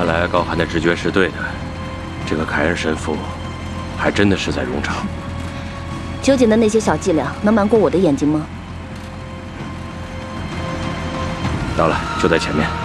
看来高寒的直觉是对的，这个凯恩神父还真的是在冗长。 秋瑾的那些小伎俩能瞒过我的眼睛吗？ 到了，就在前面。